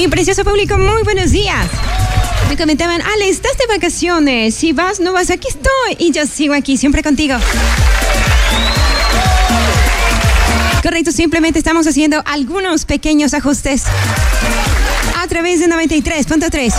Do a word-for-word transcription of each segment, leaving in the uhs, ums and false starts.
Mi precioso público, muy buenos días. Me comentaban, Ale, ¿estás de vacaciones? Si vas, no vas, aquí estoy. Y yo sigo aquí, siempre contigo. Correcto, simplemente estamos haciendo algunos pequeños ajustes a través de noventa y tres punto tres.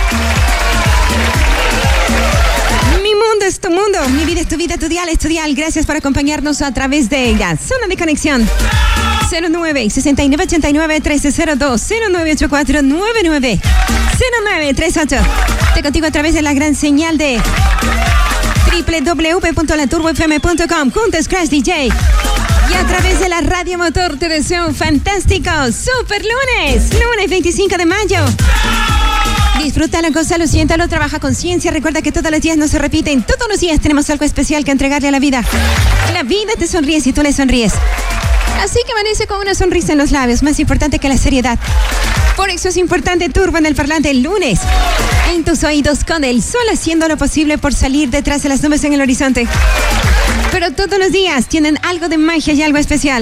Mi mundo es tu mundo, mi vida es tu vida, tu dial es tu dial. Gracias por acompañarnos a través de ella. Zona de conexión cero nueve, sesenta y nueve, ochenta y nueve, trece cero dos, cero nueve ocho cuatro, nueve nueve, cero nueve tres ocho. Te contigo a través de la gran señal de doble u doble u doble u punto la turbo f m punto com junto a Scratch D J. Y a través de la Radio Motor te deseo un fantástico super lunes, lunes veinticinco de mayo. Disfrútalo, gózalo, siéntalo, trabaja con ciencia. Recuerda que todos los días no se repiten. Todos los días tenemos algo especial que entregarle a la vida. La vida te sonríe si tú le sonríes. Así que amanece con una sonrisa en los labios, más importante que la seriedad. Por eso es importante Turbo en el parlante el lunes. En tus oídos con el sol haciendo lo posible por salir detrás de las nubes en el horizonte. Pero todos los días tienen algo de magia y algo especial.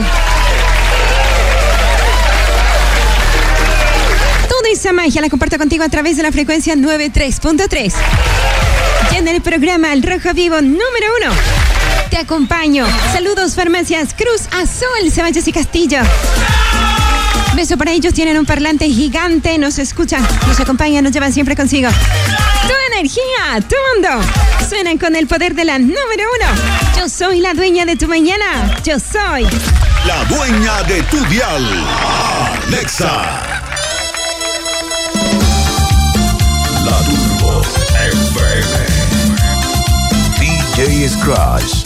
Toda esa magia la comparto contigo a través de la frecuencia noventa y tres punto tres. Y en el programa El Rojo Vivo número uno. Te acompaño. Saludos, Farmacias Cruz Azul, Ceballos y Castillo. Beso para ellos, tienen un parlante gigante, nos escuchan, nos acompañan, nos llevan siempre consigo. Tu energía, tu mundo. Suenan con el poder de la número uno. Yo soy la dueña de tu mañana. Yo soy la dueña de tu dial, Alexa. La Turbo F M. D J Scratch.